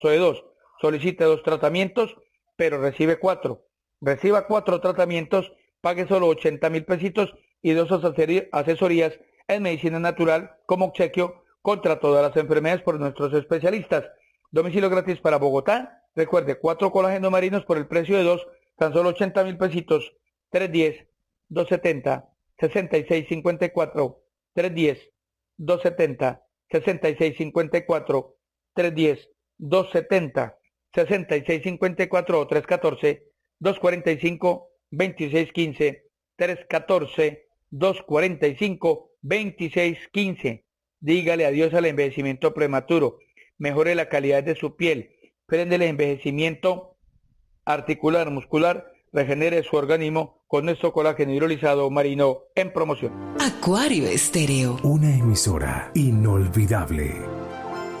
costo de 2. Solicite 2 tratamientos, pero recibe 4. Reciba 4 tratamientos, pague solo 80,000 pesitos y 2 asesorías en medicina natural como obsequio contra todas las enfermedades por nuestros especialistas. Domicilio gratis para Bogotá. Recuerde, 4 colágenos marinos por el precio de 2, tan solo 80,000 pesitos. 310-270-6654. 310-270-6654. 310-270-6654 o 314-245-2615. 314-245-2615. Dígale adiós al envejecimiento prematuro. Mejore la calidad de su piel. Frene el envejecimiento articular, muscular. Regenere su organismo con nuestro colágeno hidrolizado marino en promoción. Acuario Estéreo. Una emisora inolvidable.